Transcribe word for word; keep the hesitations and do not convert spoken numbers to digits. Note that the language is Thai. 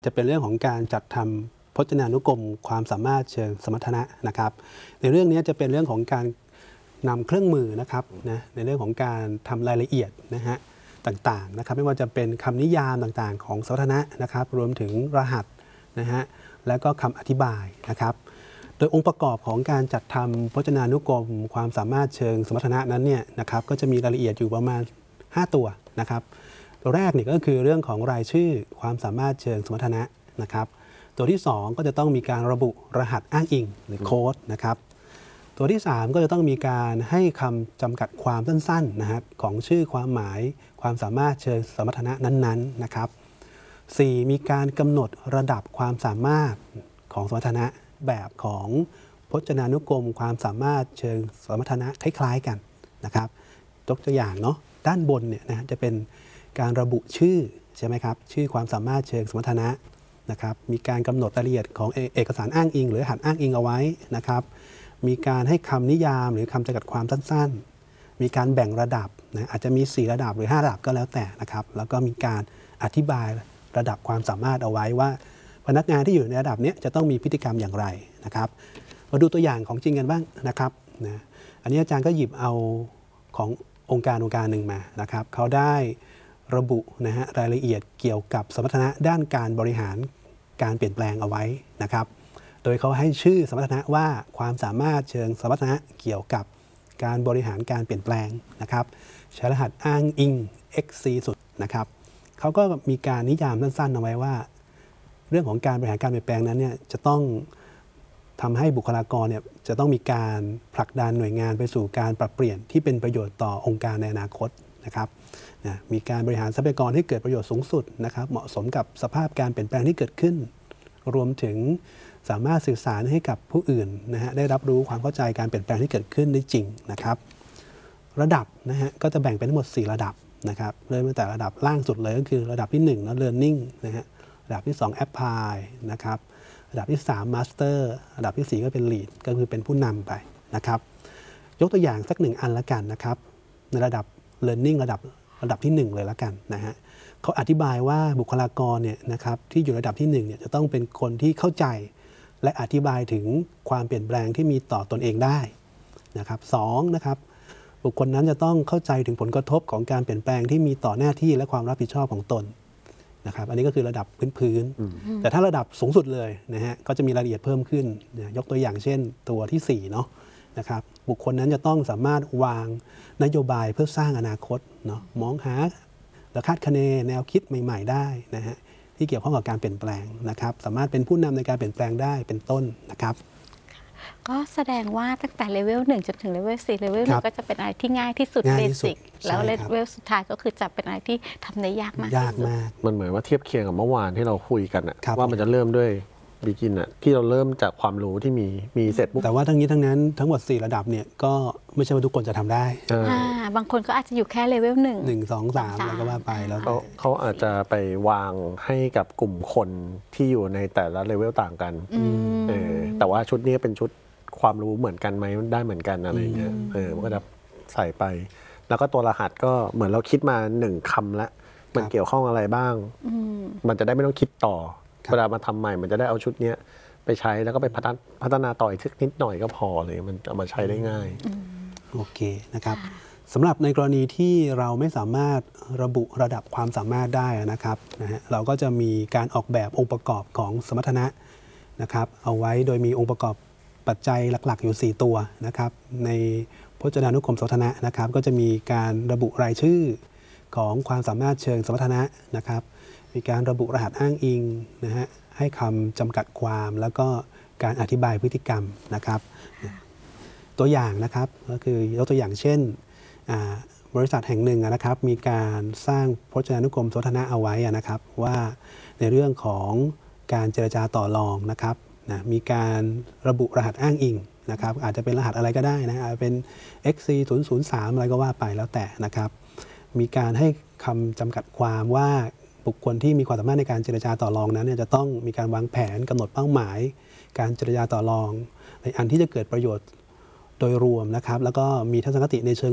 จะเป็นเรื่องของการจัดทำพจนานุกรมความสามารถเชิงสมรรถนะนะครับในเรื่องนี้จะเป็นเรื่องของการนำเครื่องมือนะครับนะในเรื่องของการทำรายละเอียดนะฮะต่างๆนะครับไม่ว่าจะเป็นคำนิยามต่างๆของสมรรถนะนะครับรวมถึงรหัสนะฮะแล้วก็คำอธิบายนะครับโดยองค์ประกอบของการจัดทำพจนานุกรมความสามารถเชิงสมรรถนะนั้นเนี่ยนะครับก็จะมีรายละเอียดอยู่ประมาณห้าตัวนะครับตัวแรกเนี่ยก็คือเรื่องของรายชื่อความสามารถเชิงสมรรถนะนะครับตัวที่สองก็จะต้องมีการระบุรหัสอ้างอิงหรือโค้ดนะครับตัวที่สามก็จะต้องมีการให้คำจำกัดความสั้นๆนะครับของชื่อความหมายความสามารถเชิงสมรรถนะนั้นๆนะครับสี่มีการกำหนดระดับความสามารถของสมรรถนะแบบของพจนานุกรมความสามารถเชิงสมรรถนะคล้ายๆกันนะครับยกตัวอย่างเนาะด้านบนเนี่ยนะจะเป็นการระบุชื่อใช่ไหมครับชื่อความสามารถเชิงสมรรถนะนะครับมีการกำหนดรายละเอียดของเอกสารอ้างอิงหรือรหัสอ้างอิงเอาไว้นะครับมีการให้คำนิยามหรือคำจำกัดความสั้นๆมีการแบ่งระดับนะอาจจะมีสี่ระดับหรือห้าระดับก็แล้วแต่นะครับแล้วก็มีการอธิบายระดับความสามารถเอาไว้ว่าพนักงานที่อยู่ในระดับนี้จะต้องมีพฤติกรรมอย่างไรนะครับมาดูตัวอย่างของจริงกันบ้างนะครับนะอันนี้อาจารย์ก็หยิบเอาขององค์การองค์การหนึ่งมานะครับเขาได้ระบุนะฮะรายละเอียดเกี่ยวกับสมรรถนะด้านการบริหารการเปลี่ยนแปลงเอาไว้นะครับโดยเขาให้ชื่อสมรรถนะว่าความสามารถเชิงสมรรถนะเกี่ยวกับการบริหารการเปลี่ยนแปลงนะครับใช้รหัสอ้างอิง เอ็กซ์ ซี สุดนะครับเขาก็มีการนิยามสั้นๆเอาไว้ว่าเรื่องของการบริหารการเปลี่ยนแปลงนั้นเนี่ยจะต้องทำให้บุคลากรเนี่ยจะต้องมีการผลักดันหน่วยงานไปสู่การปรับเปลี่ยนที่เป็นประโยชน์ต่อองค์การในอนาคตนะครับนะมีการบริหารทรัพยากรให้เกิดประโยชน์สูงสุดนะครับเหมาะสมกับสภาพการเปลี่ยนแปลงที่เกิดขึ้นรวมถึงสามารถสื่อสารให้กับผู้อื่นนะฮะได้รับรู้ความเข้าใจการเปลี่ยนแปลงที่เกิดขึ้นได้จริงนะครับระดับนะฮะก็จะแบ่งเป็นทั้งหมดสี่ระดับนะครับเริ่มตั้งแต่ระดับล่างสุดเลยก็คือระดับที่หนึ่งนะ learning นะฮะระดับที่สอง apply นะครับระดับที่สาม master ระดับที่สี่ก็เป็น lead ก็คือเป็นผู้นำไปนะครับยกตัวอย่างสักหนึ่งอันละกันนะครับในระดับ learning ระดับระดับที่หนึ่งเลยละกันนะฮะเขาอธิบายว่าบุคลากรเนี่ยนะครับที่อยู่ระดับที่หนึ่งเนี่ยจะต้องเป็นคนที่เข้าใจและอธิบายถึงความเปลี่ยนแปลงที่มีต่อตนเองได้นะครับสองนะครับบุคคลนั้นจะต้องเข้าใจถึงผลกระทบของการเปลี่ยนแปลงที่มีต่อหน้าที่และความรับผิดชอบของตนนะครับอันนี้ก็คือระดับพื้นๆแต่ถ้าระดับสูงสุดเลยนะฮะก็จะมีรายละเอียดเพิ่มขึ้นยกตัวอย่างเช่นตัวที่สี่เนาะนะครับบุคคลนั้นจะต้องสามารถวางนโยบายเพื่อสร้างอนาคตเนาะมองหาและคาดคะเนแนวคิดใหม่ๆได้นะฮะที่เกี่ยวข้องกับการเปลี่ยนแปลงนะครับสามารถเป็นผู้นำในการเปลี่ยนแปลงได้เป็นต้นนะครับก็แสดงว่าตั้งแต่เลเวลหนึ่งจนถึงเลเวลสี่เลเวลหนึ่งก็จะเป็นอะไรที่ง่ายที่สุดเบสิกแล้วเลเวลสุดท้ายก็คือจะเป็นอะไรที่ทำได้ยากมากที่สุดมันเหมือนว่าเทียบเคียงกับเมื่อวานที่เราคุยกันว่ามันจะเริ่มด้วยบิกินอะที่เราเริ่มจากความรู้ที่มีมีเสร็จปุ๊บแต่ว่าทั้งนี้ทั้งนั้นทั้งหมดสี่ระดับเนี่ยก็ไม่ใช่ว่าทุกคนจะทำได้บางคนก็อาจจะอยู่แค่เลเวลหนึ่งหนึ่งสองสามแล้วก็ว่าไปแล้วเขาอาจจะไปวางให้กับกลุ่มคนที่อยู่ในแต่ละเลเวลต่างกันเออแต่ว่าชุดนี้เป็นชุดความรู้เหมือนกันไหมได้เหมือนกันอะไรเงี้ยเออมันก็จะใส่ไปแล้วก็ตัวรหัสก็เหมือนเราคิดมาหนึ่งคำละมันเกี่ยวข้องอะไรบ้างมันจะได้ไม่ต้องคิดต่อเวลามาทำใหม่มันจะได้เอาชุดนี้ไปใช้แล้วก็ไปพัฒนาต่ออีกนิดหน่อยก็พอเลยมันเอามาใช้ได้ง่ายโอเคนะครับสำหรับในกรณีที่เราไม่สามารถระบุระดับความสามารถได้นะครับนะฮะเราก็จะมีการออกแบบองค์ประกอบของสมรรถนะนะครับเอาไว้โดยมีองค์ประกอบปัจจัยหลักๆอยู่สี่ตัวนะครับในพจนานุกรมสมรรถนะนะครับก็จะมีการระบุรายชื่อของความสามารถเชิงสมรรถนะนะครับมีการระบุรหัสอ้างอิงนะฮะให้คำจำกัดความแล้วก็การอธิบายพฤติกรรมนะครับตัวอย่างนะครับก็คือยกตัวอย่างเช่นบริษัทแห่งหนึ่งนะครับมีการสร้างพจนานุกรมสมรรถนะเอาไว้นะครับว่าในเรื่องของการเจรจาต่อรองนะครับนะมีการระบุรหัสอ้างอิงนะครับอาจจะเป็นรหัสอะไรก็ได้นะอาจจะเป็น เอ็กซ์ ซี ศูนย์ ศูนย์ สาม อะไรก็ว่าไปแล้วแต่นะครับมีการให้คำจำกัดความว่าบุคคลที่มีความสามารถในการเจรจาต่อรองนั้นเนี่ยจะต้องมีการวางแผนกำหนดเป้าหมายการเจรจาต่อรองในอันที่จะเกิดประโยชน์โดยรวมนะครับแล้วก็มีทัศนคติในเชิง